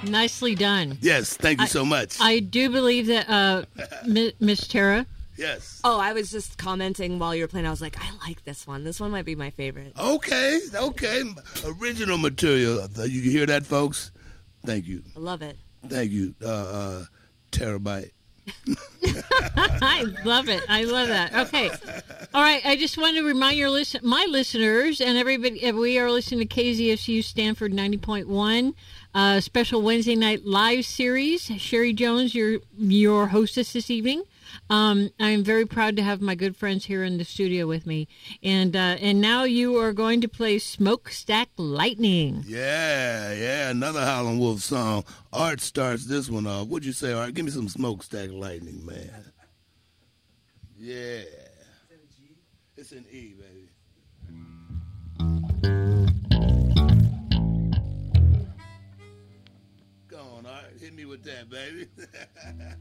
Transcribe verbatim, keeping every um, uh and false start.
Nicely done. Yes, thank you I, so much. I do believe that, uh, Miss Tara. Yes. Oh, I was just commenting while you were playing. I was like, I like this one. This one might be my favorite. Okay, okay. Original material. You hear that, folks? Thank you. I love it. Thank you, uh, uh, Terabyte. I love it. I love that. Okay. All right. I just want to remind your listen, my listeners and everybody, we are listening to K Z S U Stanford ninety point one, uh, special Wednesday night live series. Sherry Jones, your your hostess this evening. Um, I'm very proud to have my good friends here in the studio with me. And uh, and now you are going to play Smokestack Lightning. Yeah, yeah, another Howlin' Wolf song. Art starts this one off. What'd you say, Art? Give me some Smokestack Lightning, man. Yeah. It's in E, baby. Go on, Art. Hit me with that, baby.